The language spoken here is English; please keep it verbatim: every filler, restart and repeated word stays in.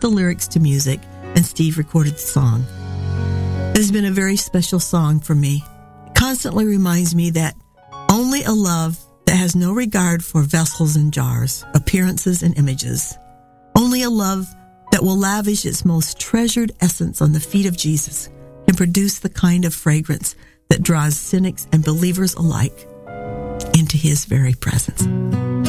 the lyrics to music, and Steve recorded the song. It has been a very special song for me. It constantly reminds me that only a love that has no regard for vessels and jars, appearances and images, only a love that will lavish its most treasured essence on the feet of Jesus can produce the kind of fragrance that draws cynics and believers alike into his very presence.